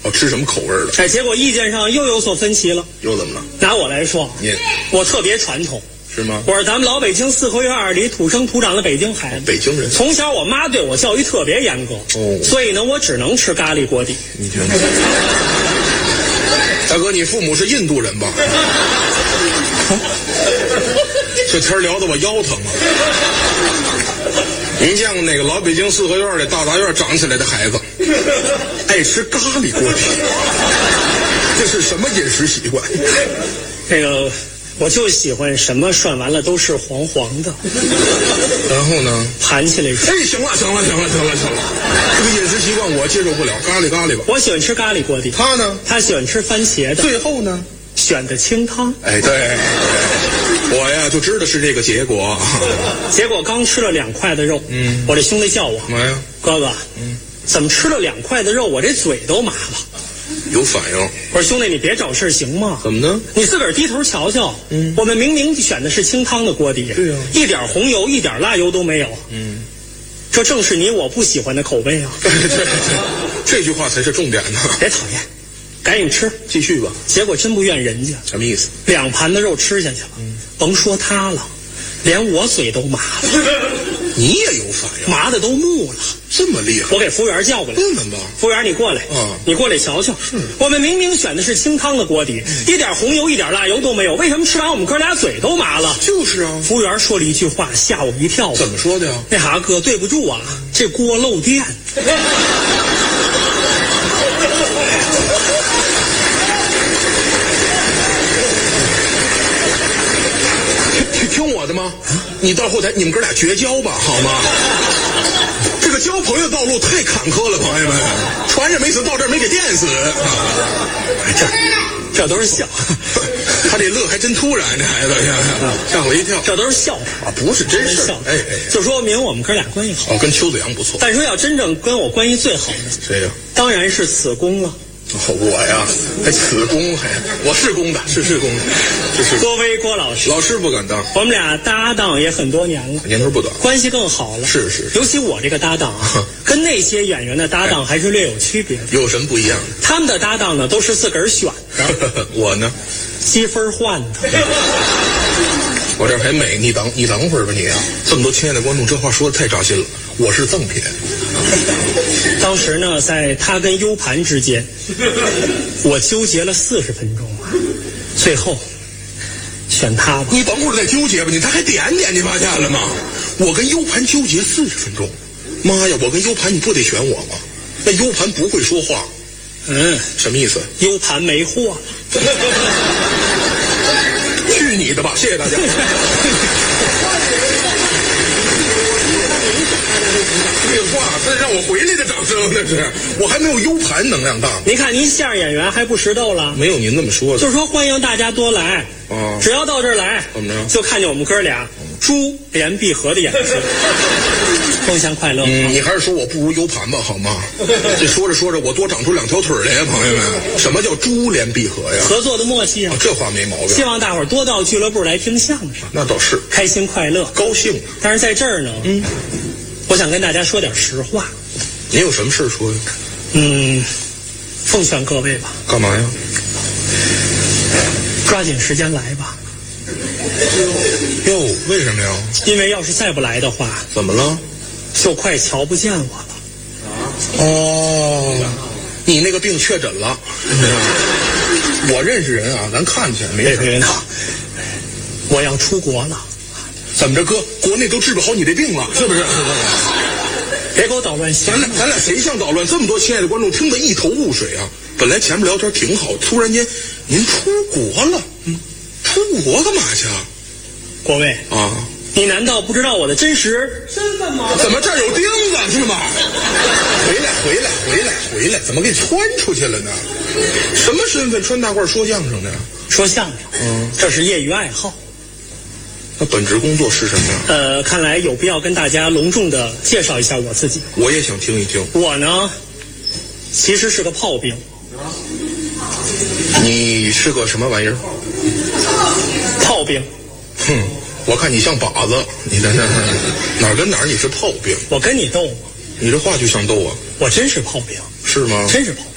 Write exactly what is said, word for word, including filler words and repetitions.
哦，吃什么口味的？ 哎，结果意见上又有所分歧了。 又怎么了？ 拿我来说， 您我特别传统。 是吗？ 我是咱们老北京四合院里土生土长的北京孩子， 北京人。 从小我妈对我教育特别严格， 哦， 所以呢，我只能吃咖喱锅底。 你听听，大哥，你父母是印度人吧？这天聊得我腰疼啊！您见过那个老北京四合院里大杂院长起来的孩子，爱吃咖喱锅底，这是什么饮食习惯？ 这个。我就喜欢什么涮完了都是黄黄的， 然后呢， 盘起来吃。 哎，行了，行了，行了，行了，行了，这个饮食习惯我接受不了，咖喱咖喱吧。 我喜欢吃咖喱锅底， 他呢？ 他喜欢吃番茄的。 最后呢， 选的清汤。 哎，对，我呀就知道是这个结果。 结果刚吃了两块的肉，嗯，我这兄弟叫我， 什么呀？ 哥哥，嗯，怎么吃了两块的肉，我这嘴都麻了。 有反应。 我说兄弟，你别找事行吗？ 怎么呢？ 你自个儿低头瞧瞧，嗯，我们明明选的是清汤的锅底， 对啊， 一点红油一点辣油都没有，嗯，这正是你我不喜欢的口味啊。 对对对，这句话才是重点呢。 别讨厌，赶紧吃， 继续吧。 结果真不怨人家， 什么意思？ 两盘的肉吃下去了，嗯，甭说他了，连我嘴都麻了。 你也有反应？ 麻的都木了， 这么厉害！ 我给服务员叫过来， 问问吧。 服务员，你过来， 嗯， 你过来瞧瞧。是，我们明明选的是清汤的锅底，嗯，一点红油一点辣油都没有，为什么吃完我们哥俩嘴都麻了？ 就是啊。 服务员说了一句话，吓我一跳。 怎么说的呀？ 那哈哥，对不住啊，这锅漏电。 听我的吗？你到后台，你们哥俩绝交吧，好吗？这个交朋友道路太坎坷了，朋友们，船上没死，到这儿没给电死。 这这都是笑， 他这乐还真突然，这孩子吓我一跳。 这都是笑话啊，不是真事。哎哎， 就说明我们哥俩关系好。 哦，跟邱子阳不错。 但说要真正跟我关系最好的， 谁呀？ 当然是此公了。 哦，我呀，还此公，还我是公的，是是公的，这是郭威郭老师， 老师不敢当。 我们俩搭档也很多年了， 年头不短， 关系更好了。 是是， 尤其我这个搭档啊，跟那些演员的搭档还是略有区别的。 有什么不一样的？ 他们的搭档呢，都是自个儿选的， 我呢， 积分换的。 我这还美，你等你等会儿吧你啊！这么多亲爱的观众，这话说的太扎心了。我是赠品。 当时呢，在他跟 U 盘之间，我纠结了四十分钟啊，最后选他吧。 你甭会儿再纠结吧，你他还点点，你发现了吗？我跟 U 盘纠结四十分钟，妈呀！我跟 U 盘你不得选我吗？那 U 盘不会说话。 嗯， 什么意思 ？U 盘没货了。 去你的吧！谢谢大家。这话，这让我回来的掌声，那是我还没有 U 盘能量大。 您看您相声演员还不识逗了？ 没有您这么说的。 就是说欢迎大家多来， 哦， 只要到这儿来， 怎么着就看见我们哥俩珠联璧合的演出，丰祥快乐。 嗯，你还是说我不如 U 盘吧，好吗？这说着说着，我多长出两条腿来呀，朋友们！什么叫珠联璧合呀？ 合作的默契啊， 啊这话没毛病。 希望大伙儿多到俱乐部来听相声， 那倒是开心快乐， 高兴。 但是在这儿呢，嗯，我想跟大家说点实话。 您有什么事说呀？ 嗯，奉劝各位吧。 干嘛呀？ 抓紧时间来吧。 哟，为什么呀？ 因为要是再不来的话， 怎么了？ 就快瞧不见我了。 哦，你那个病确诊了。我认识人啊，咱看去没事。 别别闹，我要出国了。 怎么着，哥？国内都治不好你这病了，是不是？ 别给我捣乱心。 咱俩咱俩谁像捣乱？这么多亲爱的观众听得一头雾水啊！本来前面聊天挺好，突然间您出国了，嗯，出国干嘛去啊？ 国卫啊， 你难道不知道我的真实身份吗？ 怎么这儿有钉子是吗？回来回来回来回来，怎么给穿出去了呢？什么身份？穿大褂说相声的？ 说相声，嗯，这是业余爱好。 那本职工作是什么呀？ 呃，看来有必要跟大家隆重的介绍一下我自己。 我也想听一听。 我呢，其实是个炮兵。 你是个什么玩意儿？ 炮兵。 哼，我看你像靶子，你在那哪儿跟哪儿？你是炮兵？ 我跟你斗吗？ 你这话就像斗啊！ 我真是炮兵。 是吗？ 真是炮兵。